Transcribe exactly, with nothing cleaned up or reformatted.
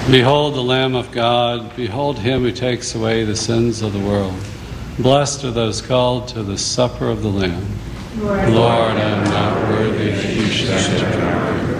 Behold the Lamb of God, behold him who takes away the sins of the world. Blessed are those called to the supper of the Lamb. Lord, Lord, I am not worthy that you should enter.